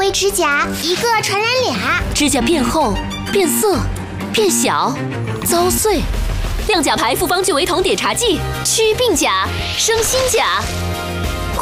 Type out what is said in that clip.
为指甲一个传染俩， 指甲变厚、变色、变小、遭碎。亮甲牌复方聚维酮碘茶剂，祛病甲，生新甲。